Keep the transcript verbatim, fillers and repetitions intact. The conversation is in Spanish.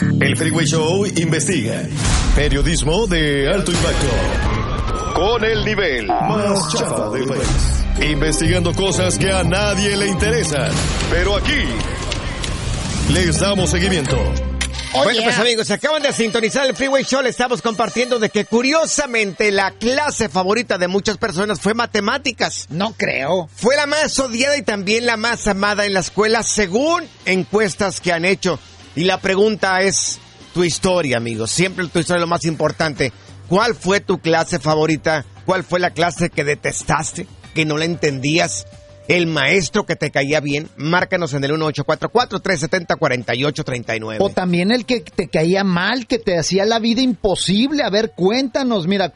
El Freeway Show investiga. Periodismo de alto impacto. Con el nivel más chafa del país. Investigando cosas que a nadie le interesan. Pero aquí les damos seguimiento. Oh, bueno, yeah. pues amigos, se acaban de sintonizar el Freeway Show. Le estamos compartiendo de que curiosamente la clase favorita de muchas personas fue matemáticas. No creo. Fue la más odiada y también la más amada en la escuela según encuestas que han hecho. Y la pregunta es tu historia, amigos. Siempre tu historia es lo más importante. ¿Cuál fue tu clase favorita? ¿Cuál fue la clase que detestaste? ¿Que no la entendías? ¿El maestro que te caía bien? Márcanos en el uno ocho cuatro cuatro, tres siete cero, cuatro ocho tres nueve. O también el que te caía mal, que te hacía la vida imposible. A ver, cuéntanos, mira.